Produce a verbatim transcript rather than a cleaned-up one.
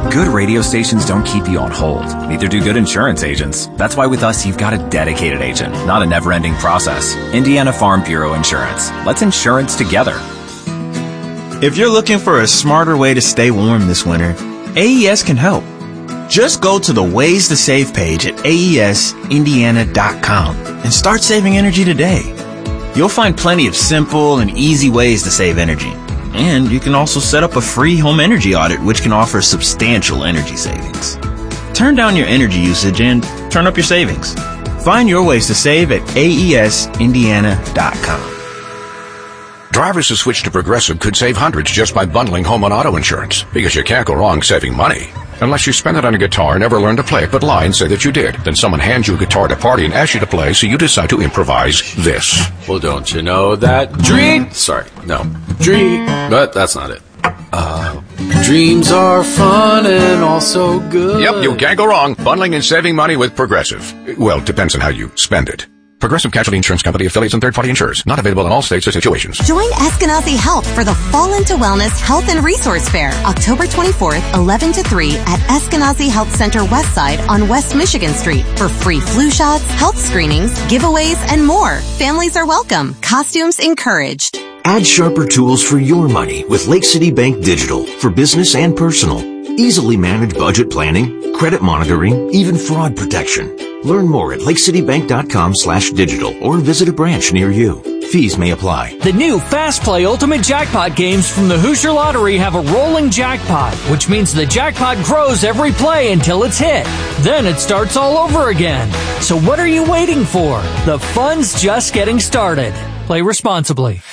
Good radio stations don't keep you on hold. Neither do good insurance agents. That's why with us, you've got a dedicated agent, not a never-ending process. Indiana Farm Bureau Insurance. Let's insurance together. If you're looking for a smarter way to stay warm this winter, A E S can help. Just go to the Ways to Save page at A E S Indiana dot com and start saving energy today. You'll find plenty of simple and easy ways to save energy. And you can also set up a free home energy audit, which can offer substantial energy savings. Turn down your energy usage and turn up your savings. Find your ways to save at A E S Indiana dot com. Drivers who switch to Progressive could save hundreds just by bundling home and auto insurance, because you can't go wrong saving money. Unless you spend it on a guitar and never learn to play it but lie and say that you did. Then someone hands you a guitar at a party and asks you to play, so you decide to improvise this. Well, don't you know that dream... Sorry, no. Dream... But that's not it. Uh, dreams are fun and also good. Yep, you can't go wrong bundling and saving money with Progressive. Well, depends on how you spend it. Progressive Casualty Insurance Company, affiliates, and third-party insurers. Not available in all states or situations. Join Eskenazi Health for the Fall Into Wellness Health and Resource Fair, October twenty-fourth, eleven to three at Eskenazi Health Center West Side on West Michigan Street for free flu shots, health screenings, giveaways, and more. Families are welcome. Costumes encouraged. Add sharper tools for your money with Lake City Bank Digital for business and personal. Easily manage budget planning, credit monitoring, even fraud protection. Learn more at lakecitybank.com slash digital or visit a branch near you. Fees may apply. The new Fast Play Ultimate Jackpot games from the Hoosier Lottery have a rolling jackpot, which means the jackpot grows every play until it's hit. Then it starts all over again. So what are you waiting for? The fun's just getting started. Play responsibly.